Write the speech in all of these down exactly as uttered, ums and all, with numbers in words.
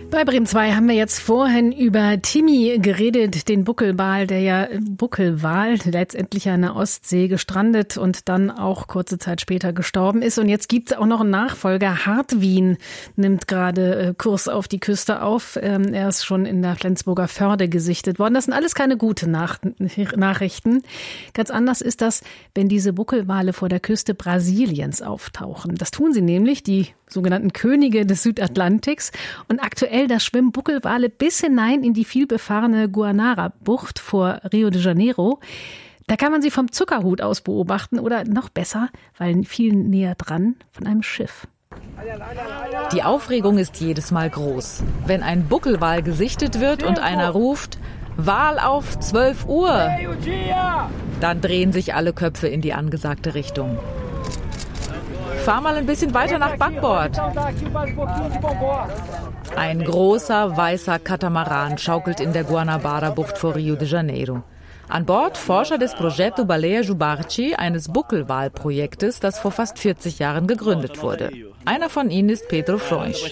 Bei Bremen zwei haben wir jetzt vorhin über Timmy geredet, den Buckelwal, der ja Buckelwal letztendlich an der Ostsee gestrandet und dann auch kurze Zeit später gestorben ist. Und jetzt gibt es auch noch einen Nachfolger. Hartwin nimmt gerade Kurs auf die Küste auf. Er ist schon in der Flensburger Förde gesichtet worden. Das sind alles keine guten Nach- Nachrichten. Ganz anders ist das, wenn diese Buckelwale vor der Küste Brasiliens auftauchen. Das tun sie nämlich, die sogenannten Könige des Südatlantiks. Und aktuell, da schwimmen Buckelwale bis hinein in die vielbefahrene Guanara-Bucht vor Rio de Janeiro. Da kann man sie vom Zuckerhut aus beobachten oder noch besser, weil viel näher dran, von einem Schiff. Die Aufregung ist jedes Mal groß. Wenn ein Buckelwal gesichtet wird und einer ruft, Wal auf zwölf Uhr, dann drehen sich alle Köpfe in die angesagte Richtung. Fahr mal ein bisschen weiter nach Backbord. Ein großer, weißer Katamaran schaukelt in der Guanabara-Bucht vor Rio de Janeiro. An Bord Forscher des Projeto Baleia Jubarchi, eines Buckelwal-Projektes, das vor fast vierzig Jahren gegründet wurde. Einer von ihnen ist Pedro Freunsch.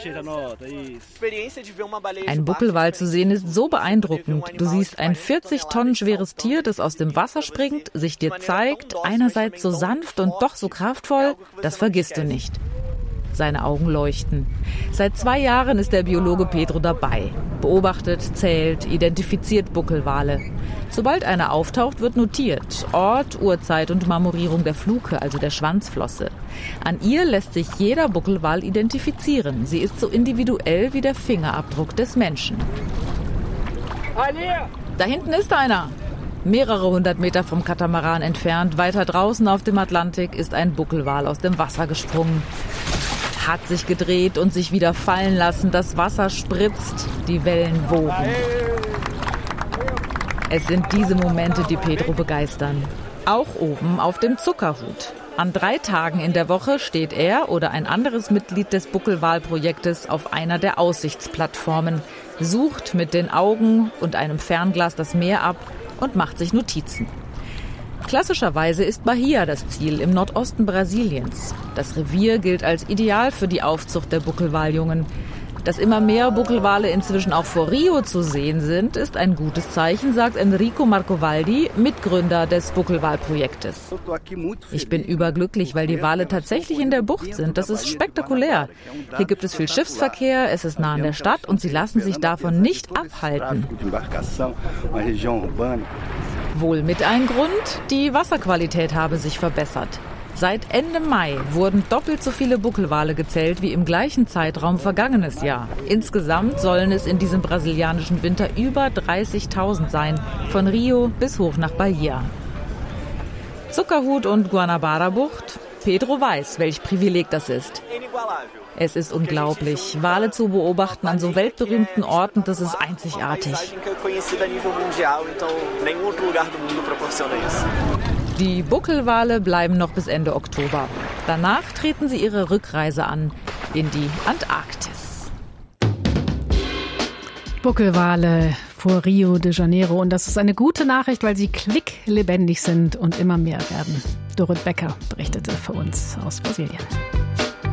Ein Buckelwal zu sehen ist so beeindruckend. Du siehst ein vierzig Tonnen schweres Tier, das aus dem Wasser springt, sich dir zeigt, einerseits so sanft und doch so kraftvoll, das vergisst du nicht. Seine Augen leuchten. Seit zwei Jahren ist der Biologe Pedro dabei. Beobachtet, zählt, identifiziert Buckelwale. Sobald einer auftaucht, wird notiert. Ort, Uhrzeit und Marmorierung der Fluke, also der Schwanzflosse. An ihr lässt sich jeder Buckelwal identifizieren. Sie ist so individuell wie der Fingerabdruck des Menschen. Da hinten ist einer. Mehrere hundert Meter vom Katamaran entfernt, weiter draußen auf dem Atlantik, ist ein Buckelwal aus dem Wasser gesprungen. Hat sich gedreht und sich wieder fallen lassen. Das Wasser spritzt, die Wellen wogen. Es sind diese Momente, die Pedro begeistern. Auch oben auf dem Zuckerhut. An drei Tagen in der Woche steht er oder ein anderes Mitglied des Buckelwal-Projektes auf einer der Aussichtsplattformen, sucht mit den Augen und einem Fernglas das Meer ab und macht sich Notizen. Klassischerweise ist Bahia das Ziel im Nordosten Brasiliens. Das Revier gilt als ideal für die Aufzucht der Buckelwaljungen. Dass immer mehr Buckelwale inzwischen auch vor Rio zu sehen sind, ist ein gutes Zeichen, sagt Enrico Marcovaldi, Mitgründer des Buckelwal-Projektes. Ich bin überglücklich, weil die Wale tatsächlich in der Bucht sind. Das ist spektakulär. Hier gibt es viel Schiffsverkehr, es ist nah an der Stadt und sie lassen sich davon nicht abhalten. Wohl mit einem Grund, die Wasserqualität habe sich verbessert. Seit Ende Mai wurden doppelt so viele Buckelwale gezählt wie im gleichen Zeitraum vergangenes Jahr. Insgesamt sollen es in diesem brasilianischen Winter über dreißigtausend sein, von Rio bis hoch nach Bahia. Zuckerhut und Guanabara-Bucht? Pedro weiß, welch Privileg das ist. Es ist unglaublich. Wale zu beobachten an so weltberühmten Orten, das ist einzigartig. Die Buckelwale bleiben noch bis Ende Oktober. Danach treten sie ihre Rückreise an in die Antarktis. Buckelwale vor Rio de Janeiro. Und das ist eine gute Nachricht, weil sie klicklebendig sind und immer mehr werden. Dorit Becker berichtete für uns aus Brasilien.